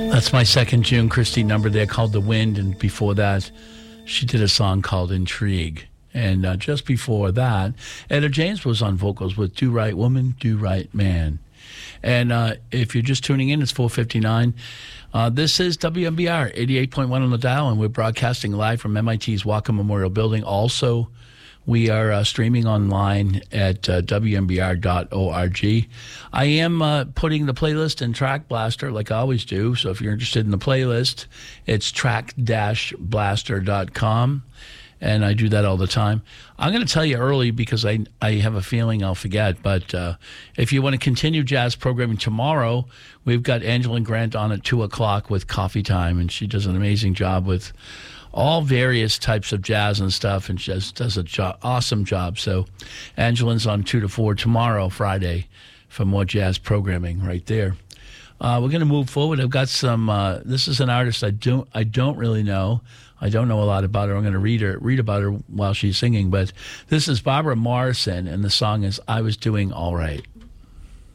That's my second June Christie number there called The Wind. And before that, she did a song called Intrigue. And just before that, Etta James was on vocals with Do Right Woman, Do Right Man. And if you're just tuning in, it's 4:59. This is WMBR 88.1 on the dial, and we're broadcasting live from MIT's Walker Memorial Building. Also, we are streaming online at WMBR.org. I am putting the playlist in Track Blaster like I always do. So if you're interested in the playlist, it's track-blaster.com. And I do that all the time. I'm going to tell you early because I have a feeling I'll forget. But if you want to continue jazz programming tomorrow, we've got Angela Grant on at 2 o'clock with Coffee Time. And she does an amazing job with all various types of jazz and stuff. And she just does an awesome job. So Angela's on 2 to 4 tomorrow, Friday, for more jazz programming right there. We're going to move forward. I've got some, this is an artist I don't really know. I don't know a lot about her. I'm going to read about her while she's singing. But this is Barbara Morrison, and the song is I Was Doing All Right.